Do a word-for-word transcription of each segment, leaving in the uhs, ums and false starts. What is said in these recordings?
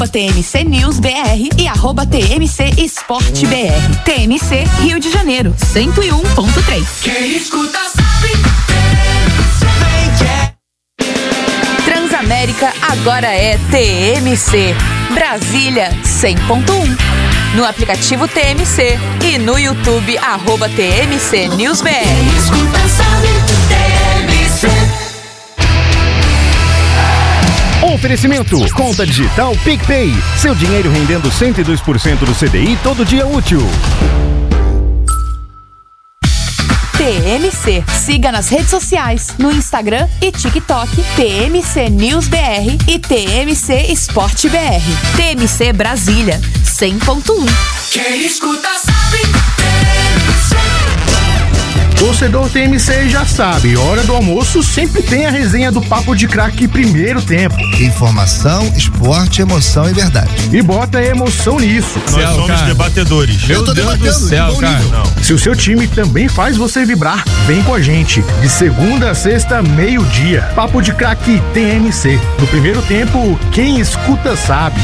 T M C News B R e arroba T M C Esporte B R. T M C Rio de Janeiro, cento e um ponto três. Quem escuta sabe. Transamérica agora é T M C. Brasília, cem ponto um. No aplicativo T M C e no YouTube, arroba T M C News B R. Quem escuta sabe. T M C. Oferecimento, conta digital PicPay. Seu dinheiro rendendo cento e dois por cento do C D I todo dia útil. T M C. Siga nas redes sociais, no Instagram e TikTok, T M C News B R e T M C Esporte B R. T M C Brasília, cem ponto um. Quem escuta sabe. Torcedor T M C já sabe, hora do almoço sempre tem a resenha do Papo de Craque primeiro tempo. Informação, esporte, emoção e verdade. E bota emoção nisso. Nós somos cara. debatedores. Eu tô Deus debatendo, do céu, cara. Não. Se o seu time também faz você vibrar, vem com a gente. De segunda a sexta, meio-dia. Papo de Craque T M C. No primeiro tempo, quem escuta sabe.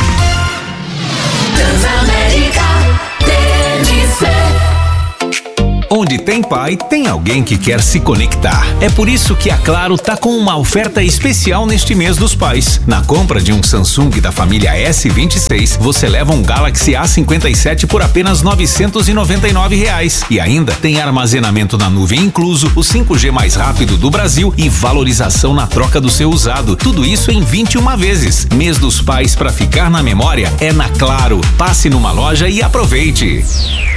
Transamérica T M C. Onde tem pai, tem alguém que quer se conectar. É por isso que a Claro tá com uma oferta especial neste mês dos pais. Na compra de um Samsung da família S vinte e seis, você leva um Galaxy A cinquenta e sete por apenas novecentos e noventa e nove reais. E ainda tem armazenamento na nuvem incluso, o cinco G mais rápido do Brasil e valorização na troca do seu usado. Tudo isso em vinte e uma vezes. Mês dos pais pra ficar na memória é na Claro. Passe numa loja e aproveite.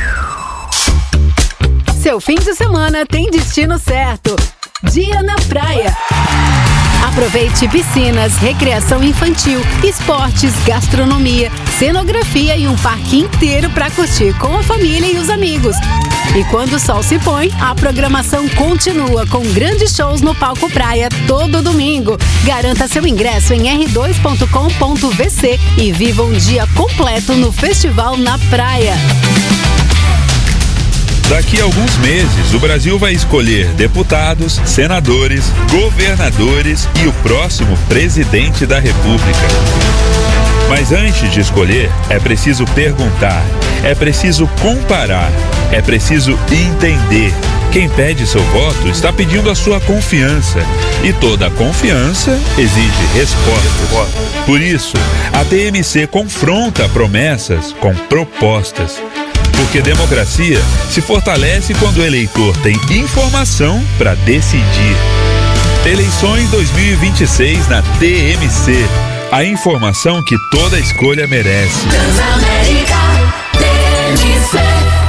Seu fim de semana tem destino certo. Dia na praia. Aproveite piscinas, recreação infantil, esportes, gastronomia, cenografia e um parque inteiro para curtir com a família e os amigos. E quando o sol se põe, a programação continua com grandes shows no Palco Praia todo domingo. Garanta seu ingresso em r dois ponto com ponto v c e viva um dia completo no Festival na Praia. Daqui a alguns meses, o Brasil vai escolher deputados, senadores, governadores e o próximo presidente da República. Mas antes de escolher, é preciso perguntar, é preciso comparar, é preciso entender. Quem pede seu voto está pedindo a sua confiança. E toda confiança exige resposta. Por isso, a T M C confronta promessas com propostas. Porque democracia se fortalece quando o eleitor tem informação para decidir. Eleições dois mil e vinte e seis na T M C. A informação que toda escolha merece. Transamérica T M C.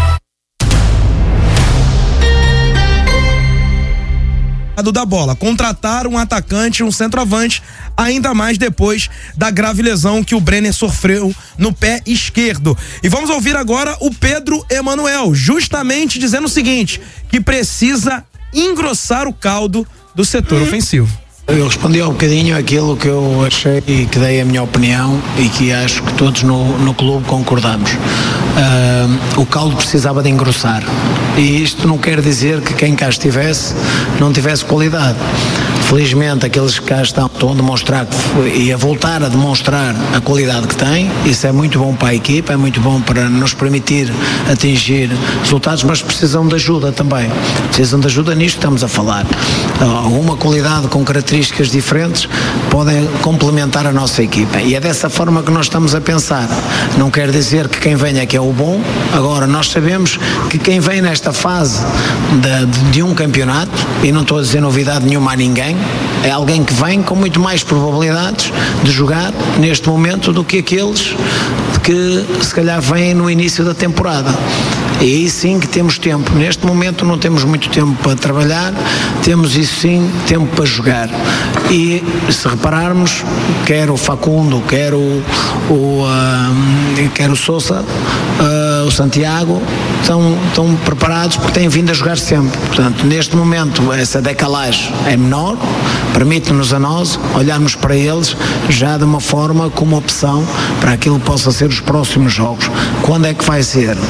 Da bola, contratar um atacante, um centroavante, ainda mais depois da grave lesão que o Brenner sofreu no pé esquerdo. E vamos ouvir agora o Pedro Emanuel, justamente dizendo o seguinte, que precisa engrossar o caldo do setor ofensivo. Eu respondi há um bocadinho aquilo que eu achei e que dei a minha opinião e que acho que todos no, no clube concordamos. Uh, o caldo precisava de engrossar. E isto não quer dizer que quem cá estivesse não tivesse qualidade. Felizmente aqueles que cá estão estão a demonstrar e a voltar a demonstrar a qualidade que têm. Isso é muito bom para a equipa, é muito bom para nos permitir atingir resultados, mas precisam de ajuda também. Precisam de ajuda nisto que estamos a falar. Alguma qualidade com características diferentes podem complementar a nossa equipa. E é dessa forma que nós estamos a pensar. Não quer dizer que quem venha que é o bom. Agora, nós sabemos que quem vem nesta fase de, de um campeonato, e não estou a dizer novidade nenhuma a ninguém, é alguém que vem com muito mais probabilidades de jogar neste momento do que aqueles que se calhar vêm no início da temporada. E aí sim que temos tempo. Neste momento não temos muito tempo para trabalhar, temos isso sim tempo para jogar. E se repararmos, quer o Facundo, quer o, o, uh, quer o Sousa, uh, o Santiago, estão, estão preparados porque têm vindo a jogar sempre. Portanto, neste momento essa decalagem é menor, permite-nos a nós olharmos para eles já de uma forma como opção para aquilo que possa ser os próximos jogos. Quando é que vai ser?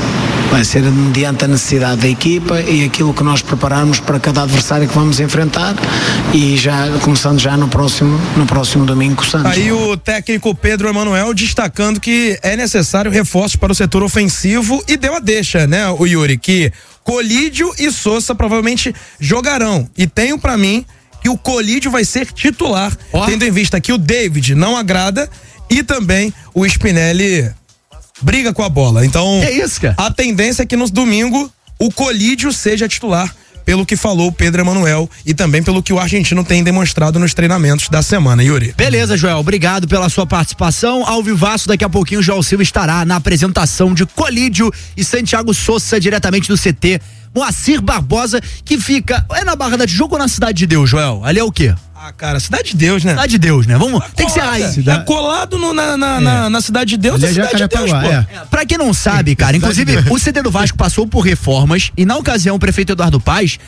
Vai ser mediante a necessidade da equipa e aquilo que nós prepararmos para cada adversário que vamos enfrentar e já começando já no próximo, no próximo domingo com o Santos. Aí o técnico Pedro Emanuel destacando que é necessário reforços para o setor ofensivo e deu a deixa, né, o Yuri, que Colídio e Sousa provavelmente jogarão. E tenho pra mim que o Colídio vai ser titular, oh. tendo em vista que o David não agrada e também o Spinelli briga com a bola. Então, é isso, cara. A tendência é que no domingo o Colídio seja titular, pelo que falou o Pedro Emanuel e também pelo que o argentino tem demonstrado nos treinamentos da semana, Yuri. Beleza, Joel, obrigado pela sua participação. Ao vivaço, daqui a pouquinho o Joel Silva estará na apresentação de Colídio e Santiago Sousa, diretamente do C T Moacir Barbosa, que fica, é na Barra da Tijuca ou na Cidade de Deus, Joel? Ali é o quê? Ah, cara, Cidade de Deus, né? Cidade de Deus, né? Vamos, tem que ser aí. É colado no, na, na, é. na, na Cidade de Deus, é Cidade de Deus, pô. É. Pra quem não sabe, cara, inclusive o C T do Vasco passou por reformas e na ocasião o prefeito Eduardo Paes,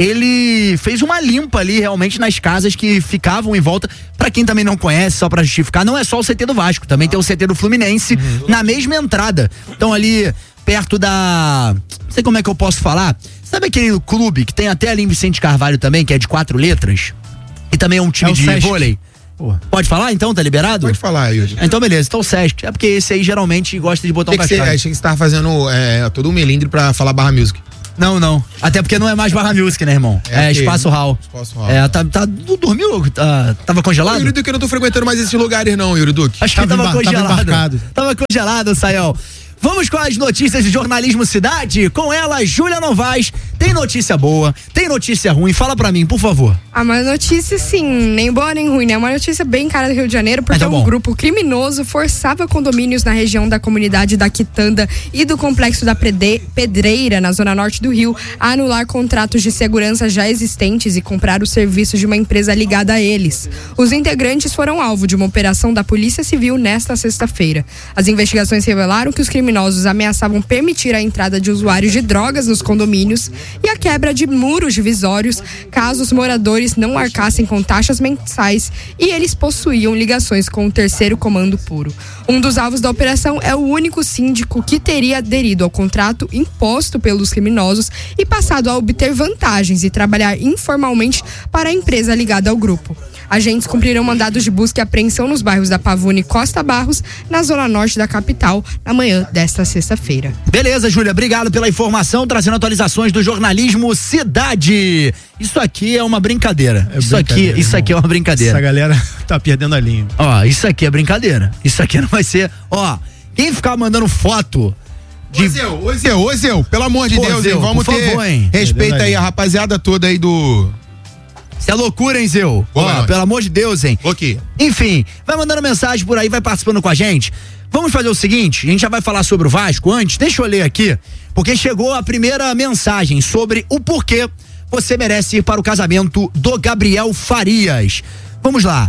ele fez uma limpa ali realmente nas casas que ficavam em volta. Pra quem também não conhece, só pra justificar, não é só o C T do Vasco, também ah. tem o C T do Fluminense uhum. na mesma entrada. Então ali perto da, não sei como é que eu posso falar, sabe aquele clube que tem até ali em Vicente Carvalho também, que é de quatro letras? E também é um time é de Sesc. Vôlei. Pô. Pode falar então? Tá liberado? Pode falar, Yuri. Então beleza, então o Sesc. É porque esse aí geralmente gosta de botar um cascalho. Achei que você tava fazendo é, todo um melindre pra falar Barra Music. Não, não. Até porque não é mais Barra Music, né, irmão? É, é Espaço Hall. Espaço Hall. É, tá, tá, dormiu? Tá, tava congelado? Yuri Duque, eu não tô frequentando mais esses lugares não, Yuri Duque. Acho que tava, tava congelado. Tava, tava congelado, Sayão. Vamos com as notícias de Jornalismo Cidade. Com ela, Júlia Novaes. Tem notícia boa, tem notícia ruim. Fala pra mim, por favor. Ah, mas notícia, sim, nem boa nem ruim, né? Uma notícia bem cara do Rio de Janeiro, porque ah, tá um grupo criminoso forçava condomínios na região da comunidade da Quitanda e do complexo da Pedreira, na zona norte do Rio, a anular contratos de segurança já existentes e comprar os serviços de uma empresa ligada a eles. Os integrantes foram alvo de uma operação da Polícia Civil nesta sexta-feira. As investigações revelaram que os criminosos ameaçavam permitir a entrada de usuários de drogas nos condomínios e a quebra de muros divisórios caso os moradores não arcassem com taxas mensais, e eles possuíam ligações com o terceiro comando puro. Um dos alvos da operação é o único síndico que teria aderido ao contrato imposto pelos criminosos e passado a obter vantagens e trabalhar informalmente para a empresa ligada ao grupo. Agentes cumprirão mandados de busca e apreensão nos bairros da Pavuna e Costa Barros, na zona norte da capital, na manhã desta sexta-feira. Beleza, Júlia, obrigado pela informação, trazendo atualizações do Jornalismo Cidade. Isso aqui é uma brincadeira. É isso brincadeira, aqui, isso aqui é uma brincadeira. Essa galera tá perdendo a linha. Ó, isso aqui é brincadeira. Isso aqui não vai ser, ó, quem ficar mandando foto de... Ô Zeu, ô Zeu, ô Zeu, pelo amor de Pô, Deus, Zeu, hein, vamos ter favor, hein? Respeita aí a rapaziada toda aí do... Isso é loucura, hein, Zeu? Ó, oh, pelo amor de Deus, hein? Ok. Enfim, vai mandando mensagem por aí, vai participando com a gente. Vamos fazer o seguinte, a gente já vai falar sobre o Vasco antes, deixa eu ler aqui, porque chegou a primeira mensagem sobre o porquê você merece ir para o casamento do Gabriel Farias. Vamos lá.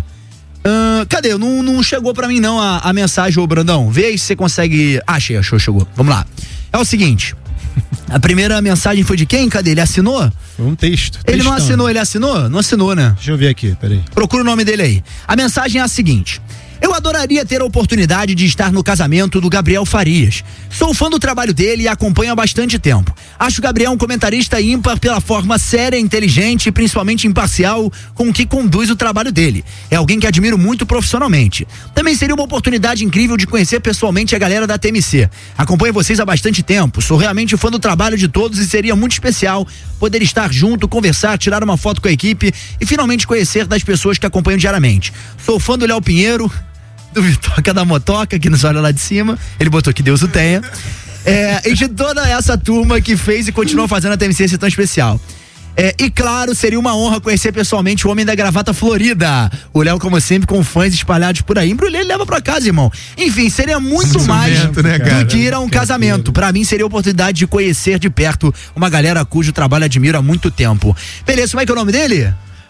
Uh, cadê? Não, não chegou pra mim não a, a mensagem, ô Brandão. Vê aí se você consegue... Ah, achei, achou, chegou. Vamos lá. É o seguinte... A primeira mensagem foi de quem? Cadê? Ele assinou? Foi um texto. Ele textão. Não assinou, ele assinou? Não assinou, né? Deixa eu ver aqui, peraí. Procura o nome dele aí. A mensagem é a seguinte: eu adoraria ter a oportunidade de estar no casamento do Gabriel Farias. Sou fã do trabalho dele e acompanho há bastante tempo. Acho o Gabriel um comentarista ímpar pela forma séria, inteligente e principalmente imparcial com que conduz o trabalho dele. É alguém que admiro muito profissionalmente. Também seria uma oportunidade incrível de conhecer pessoalmente a galera da T M C. Acompanho vocês há bastante tempo, sou realmente fã do trabalho de todos e seria muito especial poder estar junto, conversar, tirar uma foto com a equipe e finalmente conhecer das pessoas que acompanham diariamente. Sou fã do Léo Pinheiro, do Vitoca da Motoca, que nos olha lá de cima, ele botou que Deus o tenha, é, e de toda essa turma que fez e continua fazendo a T M C ser tão especial. É, e claro, seria uma honra conhecer pessoalmente o homem da gravata florida. O Léo, como sempre, com fãs espalhados por aí. Embrulhei ele leva pra casa, irmão. Enfim, seria muito mais né, do que ir a um casamento. Pra mim, seria a oportunidade de conhecer de perto uma galera cujo trabalho admiro há muito tempo. Beleza, como é que é o nome dele?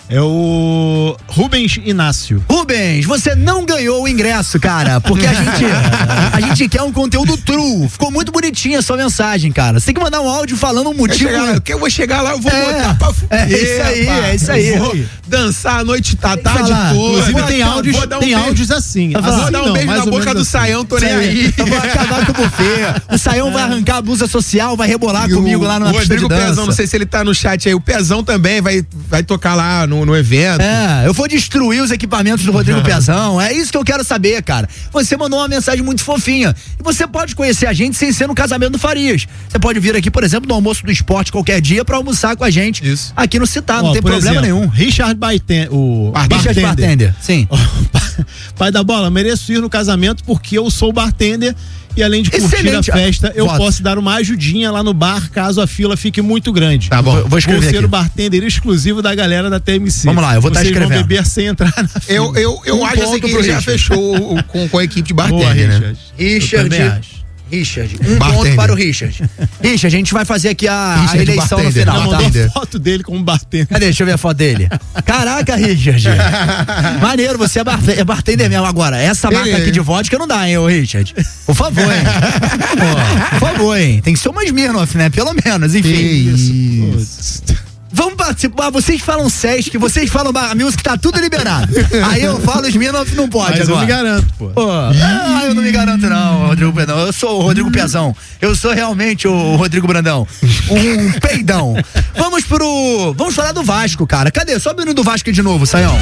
É o Rubens Inácio. Rubens, você não ganhou o ingresso, cara, porque a gente, a gente quer um conteúdo true. Ficou muito bonitinha a sua mensagem, cara. Você tem que mandar um áudio falando um motivo. Eu, chegar, eu vou chegar lá, eu vou é, botar pra fuder. É isso aí, pá. é isso aí. Eu vou dançar a noite, a tarde toda. Inclusive tem áudios, um tem áudios assim. Eu vou assim dar um não, beijo na boca do assim. Saião, tô nem aí. Eu vou acabar com o buffet. O Saião vai arrancar a blusa social, vai rebolar e comigo o, lá na pista de dança. O Rodrigo Pezão, não sei se ele tá no chat aí, o Pezão também vai, vai tocar lá no, no evento. É, eu vou destruir os equipamentos do Rodrigo Pezão, é isso que eu quero saber, cara. Você mandou uma mensagem muito fofinha, e você pode conhecer a gente sem ser no casamento do Farias. Você pode vir aqui, por exemplo, no almoço do esporte qualquer dia pra almoçar com a gente. Isso. Aqui no Citar, não Ó, tem problema exemplo, nenhum. Richard Baiten, o Richard Bartender, sim. Pai da bola, mereço ir no casamento porque eu sou bartender e além de curtir Excelente. a festa, eu Voto. posso dar uma ajudinha lá no bar caso a fila fique muito grande. Tá bom, vou escrever Vou ser aqui. o bartender exclusivo da galera da T M C. Vamos lá, eu vou estar escrevendo. Vocês vão beber sem entrar na fila. Eu, eu, eu um acho assim que ele já fechou com, com a equipe de bartender, Boa, né? Richard. Richard. Richard, um bartender. ponto para o Richard. Richard, a gente vai fazer aqui a, a eleição no final, Não, tá? mandou a foto dele como bartender. Cadê? Deixa eu ver a foto dele. Caraca, Richard. Maneiro, você é, bar é bartender mesmo. Agora, essa marca Ele... aqui de vodka não dá, hein, ô Richard? Por favor, hein? Pô, por favor, hein? Tem que ser uma Smirnoff, né? Pelo menos, enfim. Que isso. Vamos participar, vocês falam Sesc, vocês falam Bar Music, tá tudo liberado. Aí eu falo Smirnoff, não pode. Mas agora. eu me garanto, pô. pô. Ah, eu não me garanto não, Rodrigo Pezão. Eu sou o Rodrigo Pezão. Eu sou realmente o Rodrigo Brandão. Um peidão. Vamos pro... Vamos falar do Vasco, cara. Cadê? Sobe o hino do Vasco de novo, Saião.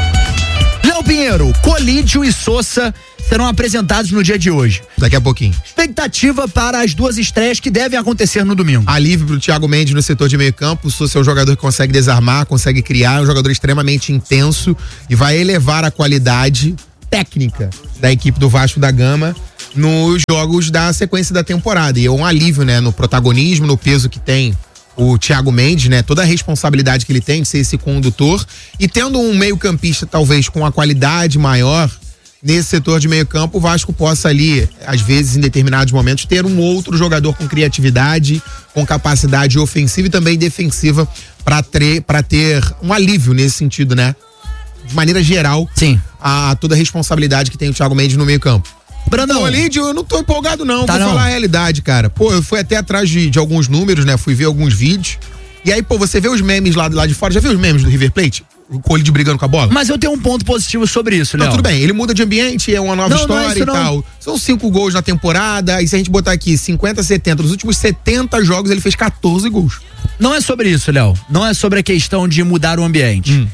Léo Pinheiro, Colídio e Sousa serão apresentados no dia de hoje. Daqui a pouquinho. Expectativa para as duas estreias que devem acontecer no domingo. Alívio pro Thiago Mendes no setor de meio campo. O Sousa é um jogador que consegue desarmar, consegue criar, é um jogador extremamente intenso e vai elevar a qualidade técnica da equipe do Vasco da Gama nos jogos da sequência da temporada. E é um alívio, né, no protagonismo, no peso que tem o Thiago Mendes, né? Toda a responsabilidade que ele tem de ser esse condutor e tendo um meio campista talvez com a qualidade maior nesse setor de meio campo, o Vasco possa ali, às vezes em determinados momentos, ter um outro jogador com criatividade, com capacidade ofensiva e também defensiva para para ter um alívio nesse sentido, né? De maneira geral, sim, a toda a responsabilidade que tem o Thiago Mendes no meio campo. Brandão, Lídio, eu não tô empolgado não, tá vou não. falar a realidade, cara. Pô, eu fui até atrás de, de alguns números, né? Fui ver alguns vídeos. E aí, pô, você vê os memes lá, lá de fora. Já viu os memes do River Plate? O Colídio brigando com a bola? Mas eu tenho um ponto positivo sobre isso, Léo. Não, tudo bem, ele muda de ambiente, é uma nova não, história não é isso, e tal. não. São cinco gols na temporada, e se a gente botar aqui cinquenta, setenta, nos últimos setenta jogos ele fez quatorze gols. Não é sobre isso, Léo. Não é sobre a questão de mudar o ambiente. Hum.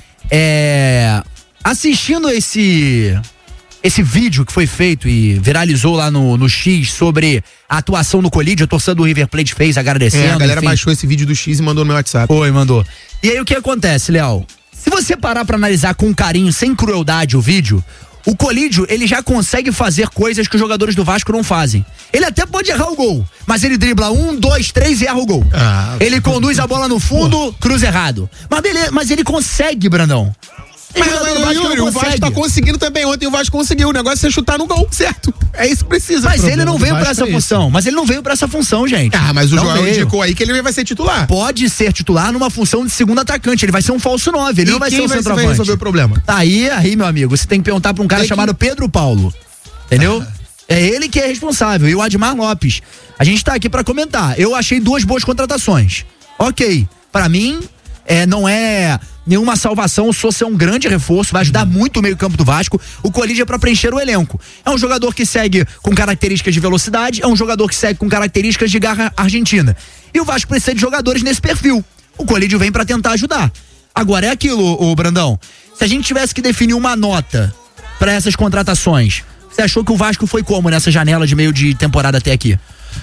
É... Assistindo esse... Esse vídeo que foi feito e viralizou lá no, no X sobre a atuação do Colídio, a torcida do River Plate fez agradecendo. É, a galera enfim. baixou esse vídeo do X e mandou no meu WhatsApp. Foi, mandou. E aí o que acontece, Léo? Se você parar pra analisar com carinho, sem crueldade o vídeo, o Colídio, ele já consegue fazer coisas que os jogadores do Vasco não fazem. Ele até pode errar o gol, mas ele dribla um, dois, três e erra o gol. Ah, ele conduz a bola no fundo, cruza errado. Mas beleza, mas ele consegue, Brandão. Mas, mas, mas Yuri, o Vasco tá conseguindo também. Ontem o Vasco conseguiu. O negócio é você chutar no gol, certo? É isso que precisa. Mas ele não veio pra essa função. Mas ele não veio pra essa função, gente. Ah, mas o não Joel veio. indicou aí que ele vai ser titular. Pode ser titular numa função de segundo atacante. Ele vai ser um falso nove. Ele e não vai quem ser um vai, centroavante. vai resolver o problema? Aí, aí, meu amigo, você tem que perguntar pra um cara tem chamado que... Pedro Paulo. Entendeu? Ah. É ele que é responsável. E o Admar Lopes. A gente tá aqui pra comentar. Eu achei duas boas contratações. Ok. Pra mim, é, não é nenhuma salvação. O Sousa é um grande reforço, vai ajudar muito o meio campo do Vasco. O Colídio é pra preencher o elenco. É um jogador que segue com características de velocidade, é um jogador que segue com características de garra argentina. E o Vasco precisa de jogadores nesse perfil. O Colídio vem pra tentar ajudar. Agora é aquilo, ô Brandão. Se a gente tivesse que definir uma nota pra essas contratações, você achou que o Vasco foi como nessa janela de meio de temporada até aqui?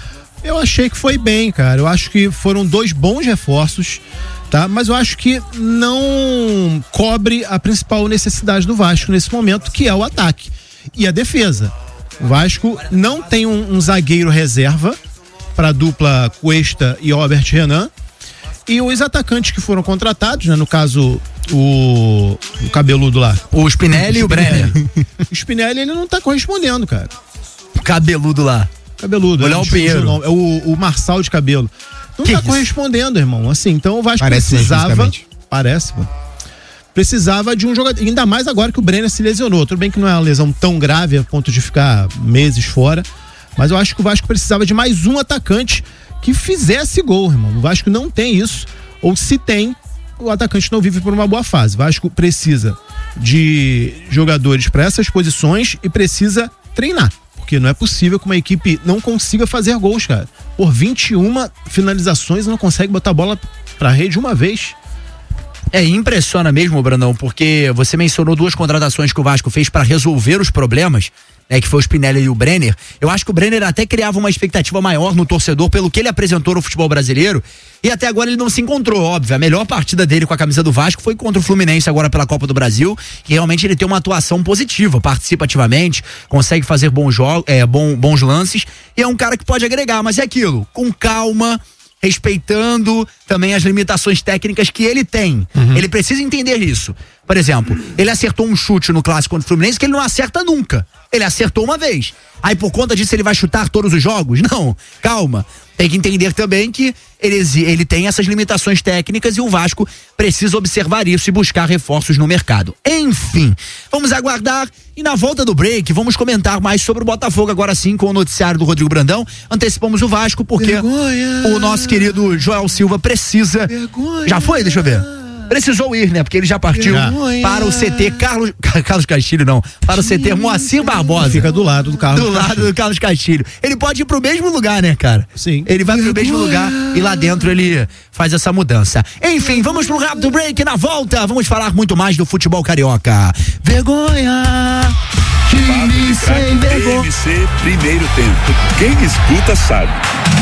Eu achei que foi bem, cara. Eu acho que foram dois bons reforços, tá? Mas eu acho que não cobre a principal necessidade do Vasco nesse momento, que é o ataque e a defesa. O Vasco não tem um, um zagueiro reserva para a dupla Cuesta e Robert Renan. E os atacantes que foram contratados, né? No caso, o, o cabeludo lá. O Spinelli e o Brenner. O Spinelli, ele não tá correspondendo, cara. O cabeludo lá. Cabeludo. Olha o Pinheiro. É o, o Marçal de cabelo. Não que tá isso? correspondendo, irmão. Assim, então o Vasco parece precisava. Parece, mano. precisava de um jogador, ainda mais agora que o Brenner se lesionou. Tudo bem que não é uma lesão tão grave a ponto de ficar meses fora, mas eu acho que o Vasco precisava de mais um atacante que fizesse gol, irmão. O Vasco não tem isso, ou se tem, o atacante não vive por uma boa fase. O Vasco precisa de jogadores para essas posições e precisa treinar, porque não é possível que uma equipe não consiga fazer gols, cara. Por vinte e uma finalizações não consegue botar a bola pra rede uma vez. É, impressiona mesmo, Brandão, porque você mencionou duas contratações que o Vasco fez para resolver os problemas, né, que foi o Spinelli e o Brenner. Eu acho que o Brenner até criava uma expectativa maior no torcedor pelo que ele apresentou no futebol brasileiro, e até agora ele não se encontrou, óbvio. A melhor partida dele com a camisa do Vasco foi contra o Fluminense agora pela Copa do Brasil, que realmente ele tem uma atuação positiva, participa ativamente, consegue fazer bons jogos, é, bom, bons lances, e é um cara que pode agregar, mas é aquilo, com calma, respeitando também as limitações técnicas que ele tem. Uhum. Ele precisa entender isso. Por exemplo, ele acertou um chute no clássico contra o Fluminense que ele não acerta nunca. Ele acertou uma vez. Aí por conta disso ele vai chutar todos os jogos? Não, calma. Tem que entender também que ele, ele tem essas limitações técnicas e o Vasco precisa observar isso e buscar reforços no mercado. Enfim, vamos aguardar e na volta do break vamos comentar mais sobre o Botafogo agora sim com o noticiário do Rodrigo Brandão. Antecipamos o Vasco porque Vergonha. o nosso querido Joel Silva precisa... Vergonha. Já foi? Deixa eu ver. Precisou ir, né? Porque ele já partiu já. para o C T Carlos, Carlos Castilho, não. Para o C T Moacir Barbosa. Fica do lado do Carlos Do lado Castilho. do Carlos Castilho. Ele pode ir pro mesmo lugar, né, cara? Sim. Ele vai pro mesmo lugar e lá dentro ele faz essa mudança. Enfim, vamos pro rápido break. Na volta, vamos falar muito mais do futebol carioca. Vergonha! Time sem vergonha. T M C, primeiro tempo. Quem escuta sabe.